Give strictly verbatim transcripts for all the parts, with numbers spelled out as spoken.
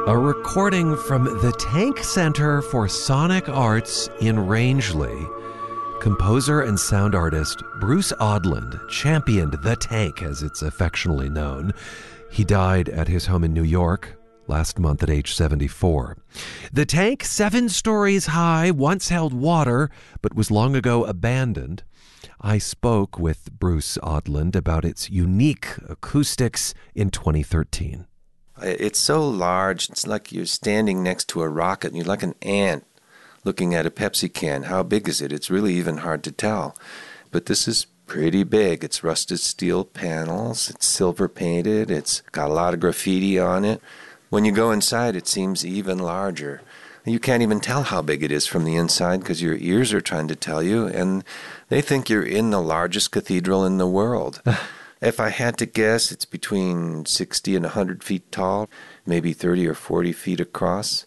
A recording from the Tank Center for Sonic Arts in Rangeley. Composer and sound artist Bruce Odland championed the Tank, as it's affectionately known. He died at his home in New York last month at age seventy-four. The Tank, seven stories high, once held water, but was long ago abandoned. I spoke with Bruce Odland about its unique acoustics in twenty thirteen. It's so large, it's like you're standing next to a rocket, and you're like an ant looking at a Pepsi can. How big is it? It's really even hard to tell. But this is pretty big. It's rusted steel panels, it's silver painted, it's got a lot of graffiti on it. When you go inside, it seems even larger. You can't even tell how big it is from the inside because your ears are trying to tell you, and they think you're in the largest cathedral in the world. If I had to guess, it's between sixty and one hundred feet tall, maybe thirty or forty feet across.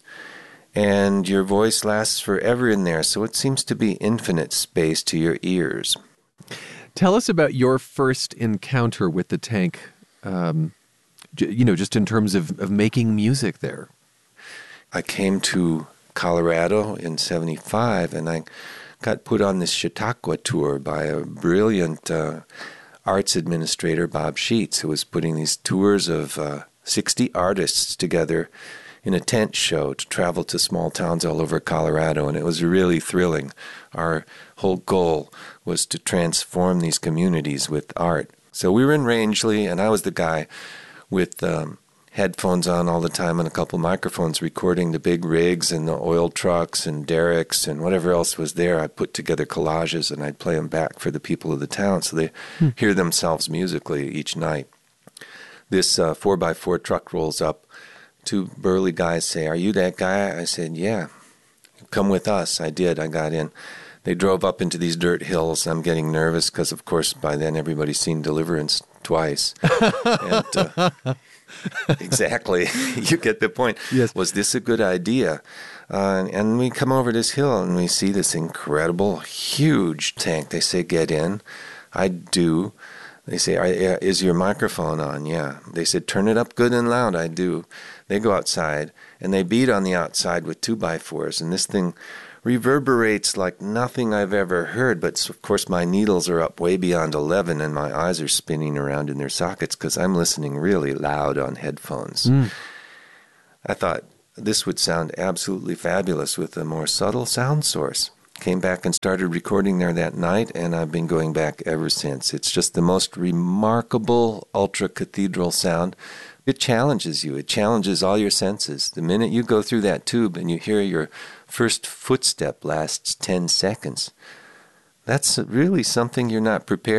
And your voice lasts forever in there, so it seems to be infinite space to your ears. Tell us about your first encounter with the Tank, um, you know, just in terms of, of making music there. I came to Colorado in seventy-five, and I got put on this Chautauqua tour by a brilliant uh, arts administrator, Bob Sheets, who was putting these tours of uh, sixty artists together in a tent show to travel to small towns all over Colorado, and it was really thrilling. Our whole goal was to transform these communities with art. So we were in Rangeley, and I was the guy with um, headphones on all the time and a couple microphones recording the big rigs and the oil trucks and derricks and whatever else was there. I put together collages and I'd play them back for the people of the town so they hmm. hear themselves musically each night. This uh, four by four truck rolls up. Two burly guys say, "Are you that guy?" I said, "Yeah, come with us." I did. I got in. They drove up into these dirt hills. I'm getting nervous because, of course, by then everybody's seen Deliverance twice. and, uh, exactly. You get the point. Yes. Was this a good idea? Uh, and we come over this hill and we see this incredible, huge tank. They say, "Get in." I do. They say, "Is your microphone on?" Yeah. They said, "Turn it up good and loud." I do. They go outside and they beat on the outside with two by fours, and this thing reverberates like nothing I've ever heard. But of course my needles are up way beyond eleven and my eyes are spinning around in their sockets because I'm listening really loud on headphones. Mm. I thought this would sound absolutely fabulous with a more subtle sound source. Came back and started recording there that night, and I've been going back ever since. It's just the most remarkable ultra-cathedral sound. It challenges you. It challenges all your senses. The minute you go through that tube and you hear your first footstep lasts ten seconds, that's really something you're not prepared